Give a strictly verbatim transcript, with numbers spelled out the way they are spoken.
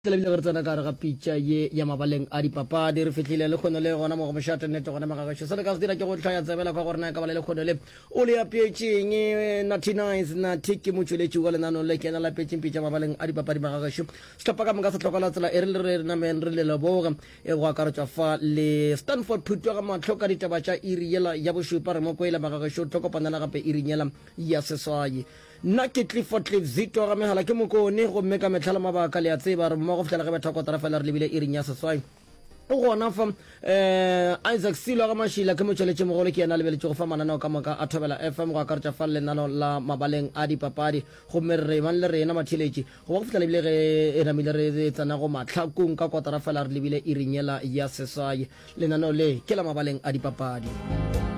Tla bile re tsena ka re ga pitša ye ya mabaleng a dipapadi re fitlhile le kgono le gona mo go mošate nnete gona magagasho se re ka se dira ke go tlhaya tsebela ka gore na ka bala le kgono le o le apeetšeng natinise na thiki motsweletši wa lenanong le kena la peetšeng pitša mabaleng a dipapadi magagasho setlhopha ka moka se tlhoka la tsela e re le re namen re le leboga e go akaretšwa fa le stanford phutwa ga matlho ka ditaba tša iri yela ya bošupa re mo koela magagasho tlokopanela gape iri nyela ya seswai nna ke Clifford Cliffzito ga megala ke mokone go mme ka metlhala mabaka le a tseba re mo go fitlela ge betha kotara fela re lebile iring ya seswai o gona fa eh Isaac Silo ga mashila ke motsweletše mogolo ke yena lebeletse go fa mananao ka moka a thobela F M go akaretša fa lenanao la mabaleng a dipapadi gomme re ban le rena mathiletše go ba go fitlela lebile ge e namile re tsena go matlhakong ka kotara fela re lebile iring yela ya seswai lenanao le ke la mabaleng a dipapadi.